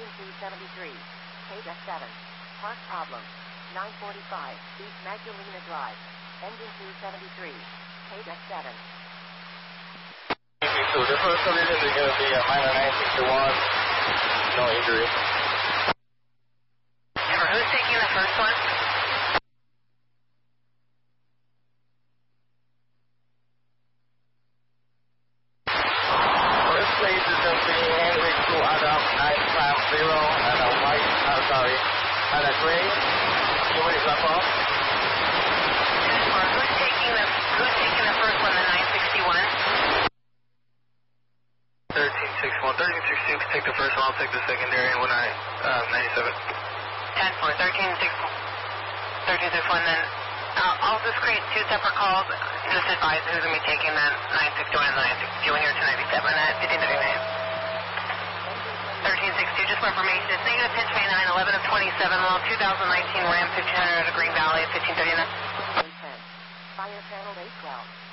Engine 273. KDEC 7. Park problem. 945 East Magdalena Drive. Engine 273. KDEC 7. So the first collision is going to be a minor 961. No injury. Remember, who's taking the first one? First place is going to be Henry 2 Adam 950 and a white, and a gray. Human is up off. Who's taking the first one, the 961? 1361. 1362 take the first one, I'll take the secondary, and 97. 10-4, 1361, then I'll just create two separate calls. Just advise who's going to be taking that 961 and the 962 here to 97 at 1539. 1362, just for information, it's negative pitch bay 911 of 27, well, 2019 Ram 1500 at Green Valley at 1539. Fire panel 812.